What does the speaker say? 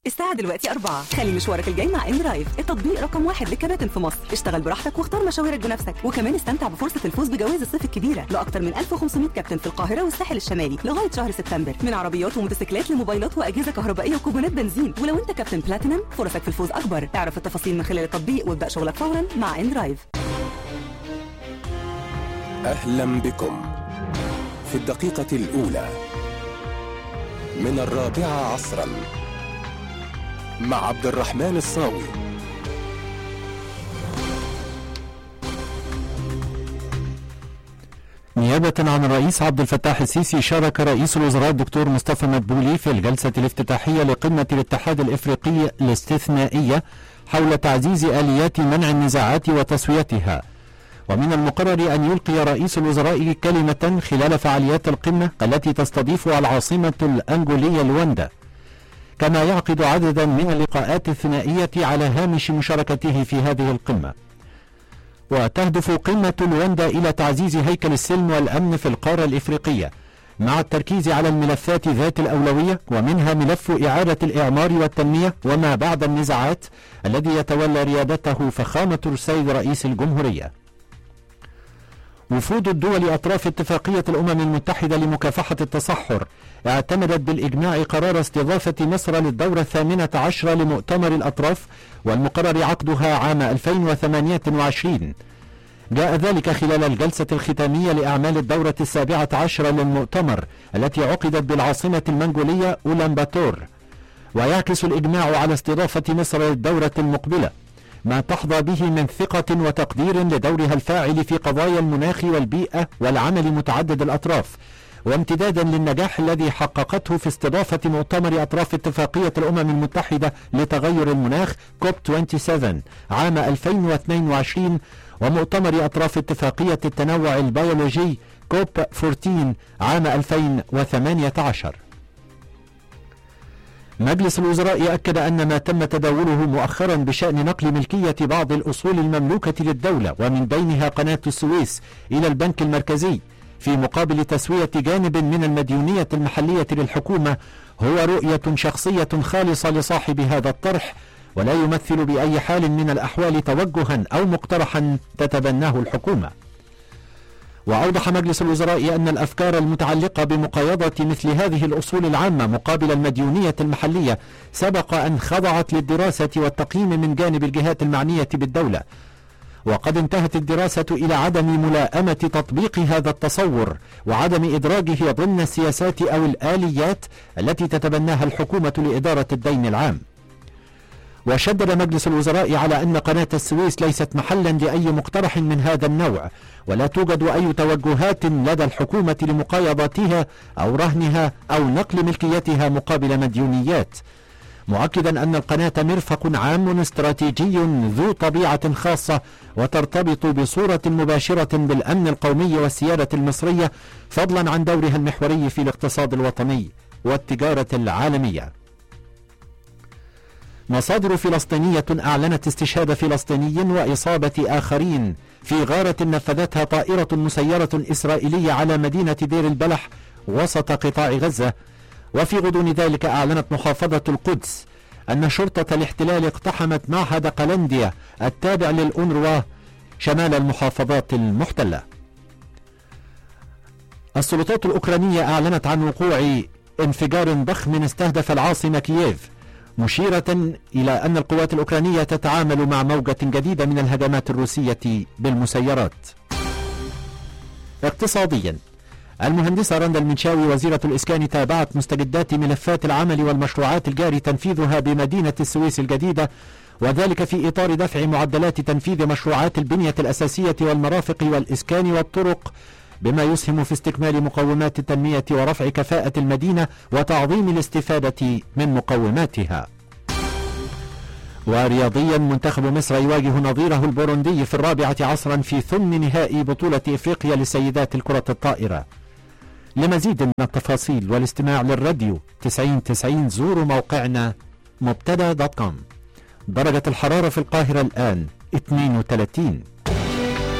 الساعة دلوقتي 4. خلي مشوارك الجاي مع إندرايف، التطبيق رقم 1 للكباتن في مصر. اشتغل براحتك واختار مشاويرك بنفسك، وكمان استمتع بفرصة الفوز بجوائز الصيف الكبيرة لأكثر من 1500 كابتن في القاهرة والساحل الشمالي لغاية شهر سبتمبر، من عربيات وموتوسيكلات لموبايلات وأجهزة كهربائية وكوبونات بنزين. ولو أنت كابتن بلاتينم فرصك في الفوز أكبر. اعرف التفاصيل من خلال التطبيق وابدأ شغلك فورا مع إندرايف. أهلا بكم في الدقيقة الأولى من 4 عصرا مع عبد الرحمن الصاوي. نيابة عن الرئيس عبد الفتاح السيسي، شارك رئيس الوزراء الدكتور مصطفى مدبولي في الجلسة الافتتاحية لقمة الاتحاد الإفريقي الاستثنائية حول تعزيز آليات منع النزاعات وتسويتها. ومن المقرر أن يلقي رئيس الوزراء كلمة خلال فعاليات القمة التي تستضيفها العاصمة الأنغولية لواندا، كما يعقد عددا من اللقاءات الثنائية على هامش مشاركته في هذه القمة. وتهدف قمة لواندا إلى تعزيز هيكل السلم والأمن في القارة الإفريقية، مع التركيز على الملفات ذات الأولوية، ومنها ملف إعادة الإعمار والتنمية وما بعد النزاعات الذي يتولى ريادته فخامة السيد رئيس الجمهورية. وفود الدول أطراف اتفاقية الأمم المتحدة لمكافحة التصحر اعتمدت بالإجماع قرار استضافة مصر للدورة 18 لمؤتمر الأطراف، والمقرر عقدها عام 2028. جاء ذلك خلال الجلسة الختامية لأعمال الدورة 17 للمؤتمر التي عقدت بالعاصمة المنغولية أولانباتور. ويعكس الإجماع على استضافة مصر للدورة المقبلة ما تحظى به من ثقة وتقدير لدورها الفاعل في قضايا المناخ والبيئة والعمل متعدد الأطراف، وامتدادا للنجاح الذي حققته في استضافة مؤتمر أطراف اتفاقية الأمم المتحدة لتغير المناخ كوب 27 عام 2022، ومؤتمر أطراف اتفاقية التنوع البيولوجي كوب 14 عام 2018. مجلس الوزراء أكد أن ما تم تداوله مؤخرا بشأن نقل ملكية بعض الأصول المملوكة للدولة ومن بينها قناة السويس إلى البنك المركزي في مقابل تسوية جانب من المديونية المحلية للحكومة هو رؤية شخصية خالصة لصاحب هذا الطرح، ولا يمثل بأي حال من الأحوال توجها أو مقترحا تتبناه الحكومة. وأوضح مجلس الوزراء أن الأفكار المتعلقة بمقايضة مثل هذه الأصول العامة مقابل المديونية المحلية سبق أن خضعت للدراسة والتقييم من جانب الجهات المعنية بالدولة، وقد انتهت الدراسة إلى عدم ملائمة تطبيق هذا التصور وعدم إدراجه ضمن السياسات أو الآليات التي تتبناها الحكومة لإدارة الدين العام. وشدد مجلس الوزراء على أن قناة السويس ليست محلا لأي مقترح من هذا النوع، ولا توجد أي توجهات لدى الحكومة لمقايضتها أو رهنها أو نقل ملكيتها مقابل مديونيات، مؤكدا أن القناة مرفق عام استراتيجي ذو طبيعة خاصة وترتبط بصورة مباشرة بالأمن القومي والسيادة المصرية، فضلا عن دورها المحوري في الاقتصاد الوطني والتجارة العالمية. مصادر فلسطينية أعلنت استشهاد فلسطيني وإصابة آخرين في غارة نفذتها طائرة مسيرة إسرائيلية على مدينة دير البلح وسط قطاع غزة. وفي غضون ذلك أعلنت محافظة القدس أن شرطة الاحتلال اقتحمت معهد قلنديا التابع للأونروا شمال المحافظات المحتلة. السلطات الأوكرانية أعلنت عن وقوع انفجار ضخم استهدف العاصمة كييف، مشيرة إلى أن القوات الأوكرانية تتعامل مع موجة جديدة من الهجمات الروسية بالمسيرات. اقتصاديا، المهندسة رندا المنشاوي وزيرة الإسكان تابعت مستجدات ملفات العمل والمشروعات الجاري تنفيذها بمدينة السويس الجديدة، وذلك في إطار دفع معدلات تنفيذ مشروعات البنية الأساسية والمرافق والإسكان والطرق، بما يسهم في استكمال مقومات التنمية ورفع كفاءة المدينة وتعظيم الاستفادة من مقوماتها. ورياضيا، منتخب مصر يواجه نظيره البوروندي في 4 عصرا في ثمن نهائي بطولة إفريقيا لسيدات الكرة الطائرة. لمزيد من التفاصيل والاستماع للراديو 90 زوروا موقعنا مبتدا.com. درجة الحرارة في القاهرة الآن 32.